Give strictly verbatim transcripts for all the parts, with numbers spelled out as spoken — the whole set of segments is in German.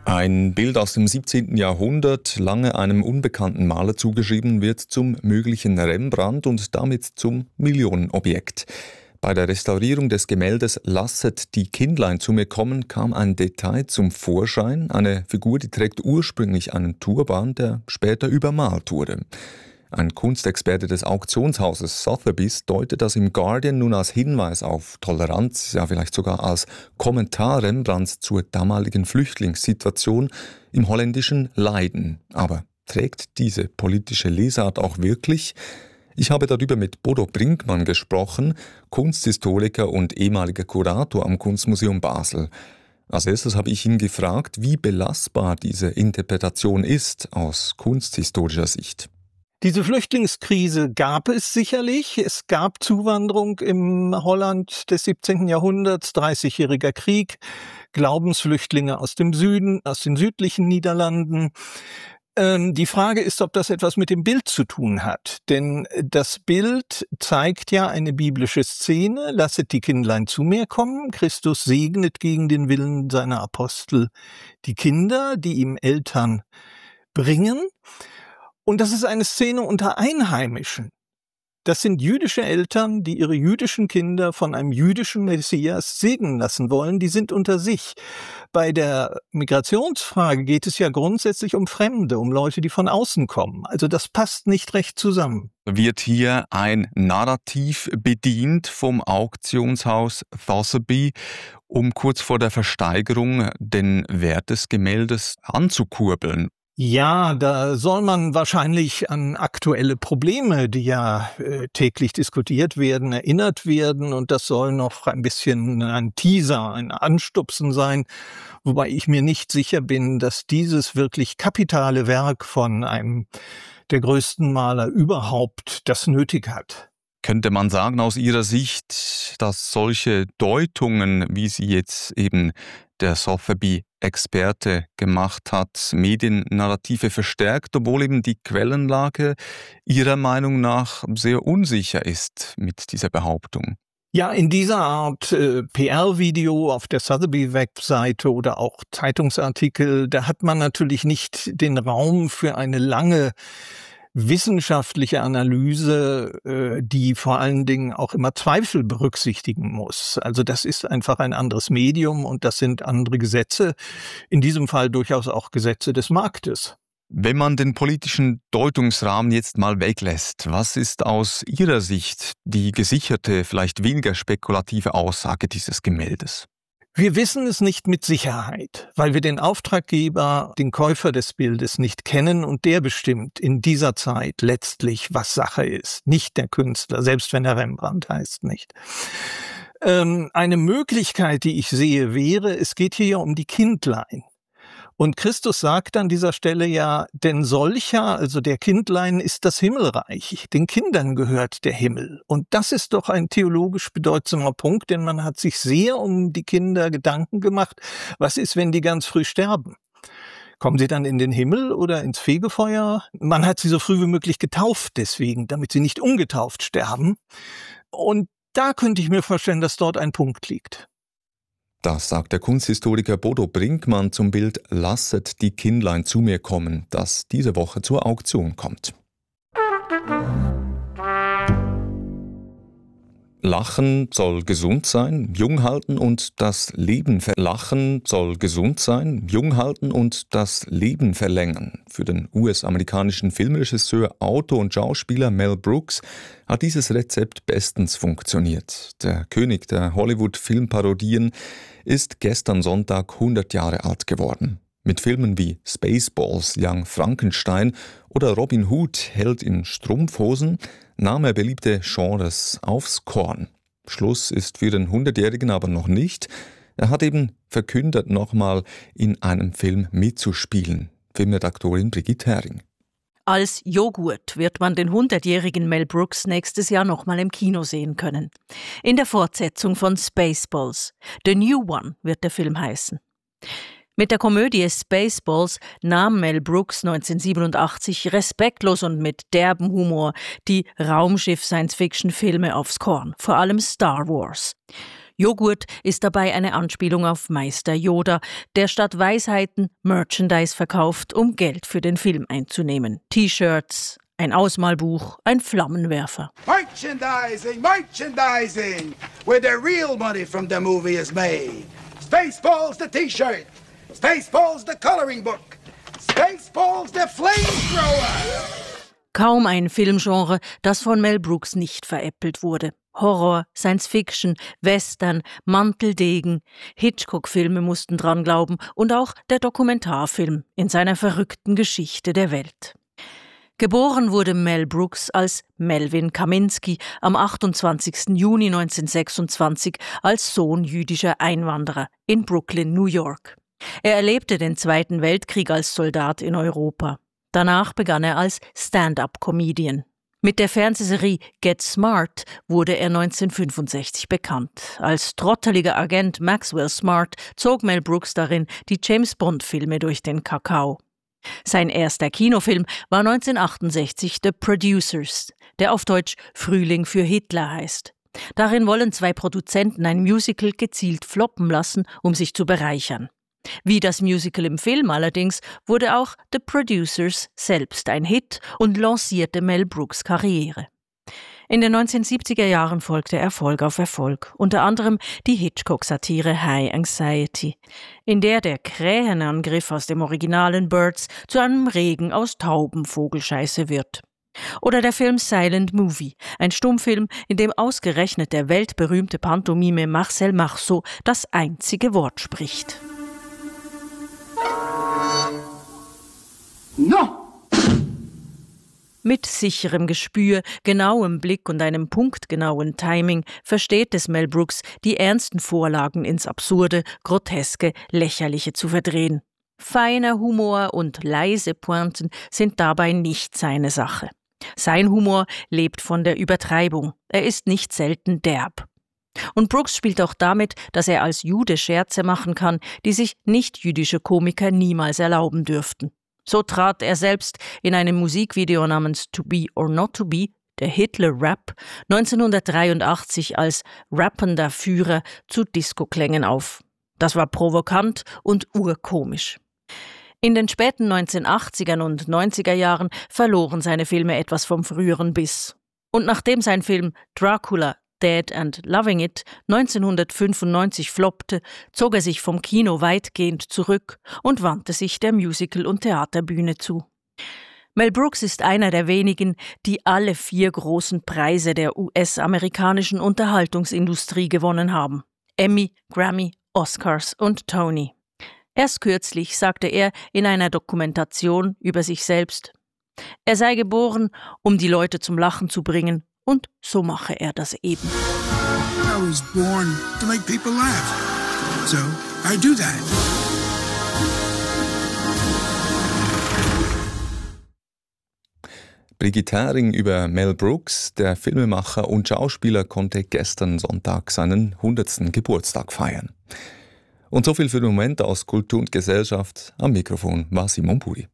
Ein Bild aus dem siebzehnten Jahrhundert, lange einem unbekannten Maler zugeschrieben, wird zum möglichen Rembrandt und damit zum Millionenobjekt. Bei der Restaurierung des Gemäldes »Lasset die Kindlein zu mir kommen« kam ein Detail zum Vorschein, eine Figur, die trägt ursprünglich einen Turban, der später übermalt wurde. Ein Kunstexperte des Auktionshauses Sotheby's deutet das im Guardian nun als Hinweis auf Toleranz, ja vielleicht sogar als Kommentar Rembrandts zur damaligen Flüchtlingssituation im holländischen Leiden. Aber trägt diese politische Lesart auch wirklich? Ich habe darüber mit Bodo Brinkmann gesprochen, Kunsthistoriker und ehemaliger Kurator am Kunstmuseum Basel. Als erstes habe ich ihn gefragt, wie belastbar diese Interpretation ist aus kunsthistorischer Sicht. Diese Flüchtlingskrise gab es sicherlich. Es gab Zuwanderung im Holland des siebzehnten Jahrhunderts, dreißigjähriger Krieg, Glaubensflüchtlinge aus dem Süden, aus den südlichen Niederlanden. Ähm, die Frage ist, ob das etwas mit dem Bild zu tun hat. Denn das Bild zeigt ja eine biblische Szene. Lasset die Kindlein zu mir kommen. Christus segnet gegen den Willen seiner Apostel die Kinder, die ihm Eltern bringen. Und das ist eine Szene unter Einheimischen. Das sind jüdische Eltern, die ihre jüdischen Kinder von einem jüdischen Messias segnen lassen wollen. Die sind unter sich. Bei der Migrationsfrage geht es ja grundsätzlich um Fremde, um Leute, die von außen kommen. Also das passt nicht recht zusammen. Wird hier ein Narrativ bedient vom Auktionshaus Sotheby, um kurz vor der Versteigerung den Wert des Gemäldes anzukurbeln? Ja, da soll man wahrscheinlich an aktuelle Probleme, die ja äh, täglich diskutiert werden, erinnert werden. Und das soll noch ein bisschen ein Teaser, ein Anstupsen sein. Wobei ich mir nicht sicher bin, dass dieses wirklich kapitale Werk von einem der größten Maler überhaupt das nötig hat. Könnte man sagen aus Ihrer Sicht, dass solche Deutungen, wie sie jetzt eben der Sotheby-Experte gemacht hat, Mediennarrative verstärkt, obwohl eben die Quellenlage Ihrer Meinung nach sehr unsicher ist mit dieser Behauptung? Ja, in dieser Art äh, P R-Video auf der Sotheby-Webseite oder auch Zeitungsartikel, da hat man natürlich nicht den Raum für eine lange wissenschaftliche Analyse, äh, die vor allen Dingen auch immer Zweifel berücksichtigen muss. Also das ist einfach ein anderes Medium und das sind andere Gesetze, in diesem Fall durchaus auch Gesetze des Marktes. Wenn man den politischen Deutungsrahmen jetzt mal weglässt, was ist aus Ihrer Sicht die gesicherte, vielleicht weniger spekulative Aussage dieses Gemäldes? Wir wissen es nicht mit Sicherheit, weil wir den Auftraggeber, den Käufer des Bildes nicht kennen und der bestimmt in dieser Zeit letztlich, was Sache ist, nicht der Künstler, selbst wenn er Rembrandt heißt, nicht. Ähm, eine Möglichkeit, die ich sehe, wäre, es geht hier ja um die Kindlein. Und Christus sagt an dieser Stelle ja, denn solcher, also der Kindlein, ist das Himmelreich. Den Kindern gehört der Himmel. Und das ist doch ein theologisch bedeutsamer Punkt, denn man hat sich sehr um die Kinder Gedanken gemacht. Was ist, wenn die ganz früh sterben? Kommen sie dann in den Himmel oder ins Fegefeuer? Man hat sie so früh wie möglich getauft deswegen, damit sie nicht ungetauft sterben. Und da könnte ich mir vorstellen, dass dort ein Punkt liegt. Das sagt der Kunsthistoriker Bodo Brinkmann zum Bild »Lasset die Kindlein zu mir kommen«, das diese Woche zur Auktion kommt. Lachen soll gesund sein, jung halten und das Leben ver- Lachen soll gesund sein, jung halten und das Leben verlängern. Für den U S-amerikanischen Filmregisseur, Autor und Schauspieler Mel Brooks hat dieses Rezept bestens funktioniert. Der König der Hollywood-Filmparodien ist gestern Sonntag hundert Jahre alt geworden. Mit Filmen wie Spaceballs, Young Frankenstein oder Robin Hood, Held in Strumpfhosen, nahm er beliebte Genres aufs Korn. Schluss ist für den hundertjährigen aber noch nicht. Er hat eben verkündet, nochmal in einem Film mitzuspielen. Filmredaktorin Brigitte Hering. Als Joghurt wird man den hundertjährigen Mel Brooks nächstes Jahr nochmal im Kino sehen können. In der Fortsetzung von Spaceballs. The New One wird der Film heißen. Mit der Komödie Spaceballs nahm Mel Brooks neunzehnhundertsiebenundachtzig respektlos und mit derbem Humor die Raumschiff-Science-Fiction-Filme aufs Korn, vor allem Star Wars. Joghurt ist dabei eine Anspielung auf Meister Yoda, der statt Weisheiten Merchandise verkauft, um Geld für den Film einzunehmen. T-Shirts, ein Ausmalbuch, ein Flammenwerfer. Merchandising, merchandising, where the real money from the movie is made. Spaceballs the T-shirt, Spaceballs the coloring book, Spaceballs the flamethrower. Kaum ein Filmgenre, das von Mel Brooks nicht veräppelt wurde. Horror, Science-Fiction, Western, Manteldegen, Hitchcock-Filme mussten dran glauben und auch der Dokumentarfilm in seiner verrückten Geschichte der Welt. Geboren wurde Mel Brooks als Melvin Kaminsky am achtundzwanzigsten Juni neunzehnhundertsechsundzwanzig als Sohn jüdischer Einwanderer in Brooklyn, New York. Er erlebte den Zweiten Weltkrieg als Soldat in Europa. Danach begann er als Stand-up-Comedian. Mit der Fernsehserie Get Smart wurde er neunzehnhundertfünfundsechzig bekannt. Als trotteliger Agent Maxwell Smart zog Mel Brooks darin die James-Bond-Filme durch den Kakao. Sein erster Kinofilm war neunzehnhundertachtundsechzig The Producers, der auf Deutsch Frühling für Hitler heißt. Darin wollen zwei Produzenten ein Musical gezielt floppen lassen, um sich zu bereichern. Wie das Musical im Film allerdings wurde auch The Producers selbst ein Hit und lancierte Mel Brooks Karriere. In den neunzehnhundertsiebziger Jahren folgte Erfolg auf Erfolg, unter anderem die Hitchcock-Satire High Anxiety, in der der Krähenangriff aus dem originalen Birds zu einem Regen aus Taubenvogelscheiße wird. Oder der Film Silent Movie, ein Stummfilm, in dem ausgerechnet der weltberühmte Pantomime Marcel Marceau das einzige Wort spricht. No! Mit sicherem Gespür, genauem Blick und einem punktgenauen Timing versteht es Mel Brooks, die ernsten Vorlagen ins Absurde, Groteske, Lächerliche zu verdrehen. Feiner Humor und leise Pointen sind dabei nicht seine Sache. Sein Humor lebt von der Übertreibung. Er ist nicht selten derb. Und Brooks spielt auch damit, dass er als Jude Scherze machen kann, die sich nicht-jüdische Komiker niemals erlauben dürften. So trat er selbst in einem Musikvideo namens To Be or Not To Be, der Hitler-Rap, neunzehnhundertdreiundachtzig als rappender Führer zu Disco-Klängen auf. Das war provokant und urkomisch. In den späten neunzehnhundertachtzigern und neunziger Jahren verloren seine Filme etwas vom früheren Biss. Und nachdem sein Film Dracula Dead and Loving It neunzehnhundertfünfundneunzig floppte, zog er sich vom Kino weitgehend zurück und wandte sich der Musical- und Theaterbühne zu. Mel Brooks ist einer der wenigen, die alle vier großen Preise der U S-amerikanischen Unterhaltungsindustrie gewonnen haben: Emmy, Grammy, Oscars und Tony. Erst kürzlich sagte er in einer Dokumentation über sich selbst, er sei geboren, um die Leute zum Lachen zu bringen, und so mache er das eben. I was born to make people laugh. So I do that. Brigitte Hering über Mel Brooks. Der Filmemacher und Schauspieler konnte gestern Sonntag seinen hundertsten Geburtstag feiern. Und so viel für den Moment aus Kultur und Gesellschaft. Am Mikrofon war Simon Puri.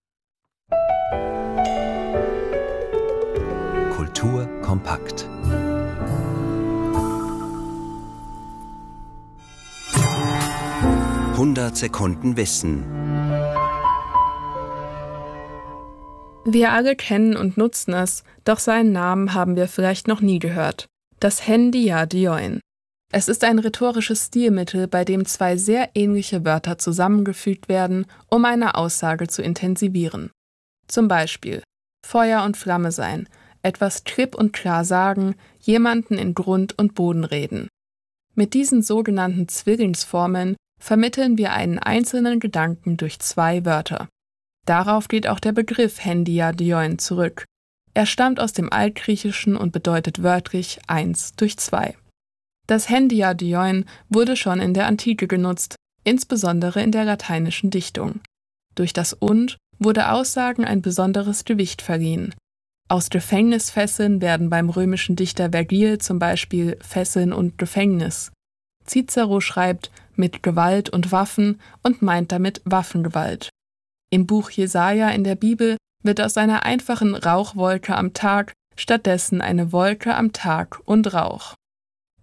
Kultur kompakt. hundert Sekunden Wissen. Wir alle kennen und nutzen es, doch seinen Namen haben wir vielleicht noch nie gehört. Das Handy ja Dioin. Es ist ein rhetorisches Stilmittel, bei dem zwei sehr ähnliche Wörter zusammengefügt werden, um eine Aussage zu intensivieren. Zum Beispiel Feuer und Flamme sein, etwas klipp und klar sagen, jemanden in Grund und Boden reden. Mit diesen sogenannten Zwillingsformeln vermitteln wir einen einzelnen Gedanken durch zwei Wörter. Darauf geht auch der Begriff Hendia Dioin zurück. Er stammt aus dem Altgriechischen und bedeutet wörtlich eins durch zwei. Das Hendia Dioin wurde schon in der Antike genutzt, insbesondere in der lateinischen Dichtung. Durch das Und wurde Aussagen ein besonderes Gewicht verliehen. Aus Gefängnisfesseln werden beim römischen Dichter Vergil zum Beispiel Fesseln und Gefängnis. Cicero schreibt mit Gewalt und Waffen und meint damit Waffengewalt. Im Buch Jesaja in der Bibel wird aus einer einfachen Rauchwolke am Tag stattdessen eine Wolke am Tag und Rauch.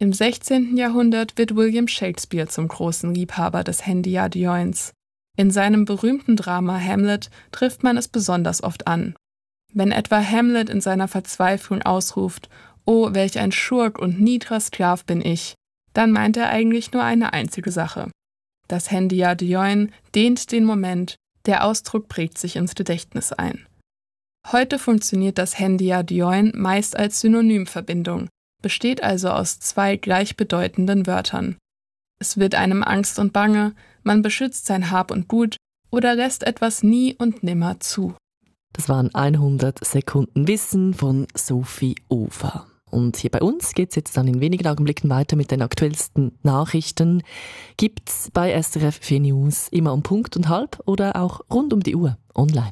Im sechzehnten Jahrhundert wird William Shakespeare zum großen Liebhaber des Handy-Jahr Dioins. In seinem berühmten Drama Hamlet trifft man es besonders oft an. Wenn etwa Hamlet in seiner Verzweiflung ausruft, »Oh, welch ein Schurk und niedrer Sklav bin ich«, dann meint er eigentlich nur eine einzige Sache. Das Handy-Jahr Dioin dehnt den Moment, der Ausdruck prägt sich ins Gedächtnis ein. Heute funktioniert das Handy-Jahr Dioin meist als Synonymverbindung, besteht also aus zwei gleichbedeutenden Wörtern. Es wird einem Angst und Bange, man beschützt sein Hab und Gut oder lässt etwas nie und nimmer zu. Das waren hundert Sekunden Wissen von Sophie Ofer. Und hier bei uns geht es jetzt dann in wenigen Augenblicken weiter mit den aktuellsten Nachrichten. Gibt's bei S R F vier News immer um Punkt und halb oder auch rund um die Uhr online.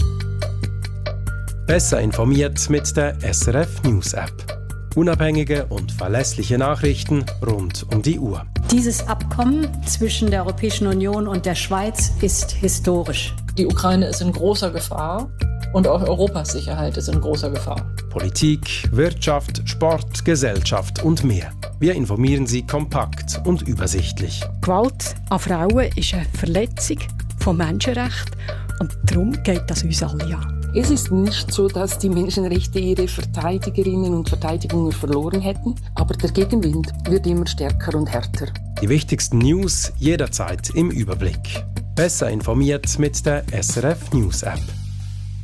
Besser informiert mit der S R F News App. Unabhängige und verlässliche Nachrichten rund um die Uhr. Dieses Abkommen zwischen der Europäischen Union und der Schweiz ist historisch. Die Ukraine ist in großer Gefahr und auch Europas Sicherheit ist in großer Gefahr. Politik, Wirtschaft, Sport, Gesellschaft und mehr. Wir informieren Sie kompakt und übersichtlich. Gewalt an Frauen ist eine Verletzung von Menschenrechten und darum geht das uns alle an. Es ist nicht so, dass die Menschenrechte ihre Verteidigerinnen und Verteidigungen verloren hätten, aber der Gegenwind wird immer stärker und härter. Die wichtigsten News jederzeit im Überblick. Besser informiert mit der S R F News App.